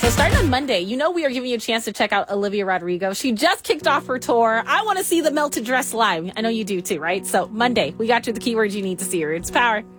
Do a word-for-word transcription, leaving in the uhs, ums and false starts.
So starting on Monday, you know we are giving you a chance to check out Olivia Rodrigo. She just kicked off her tour. I want to see the Melted Dress live. I know you do too, right? So Monday, we got you the keywords you need to see her. It's Power.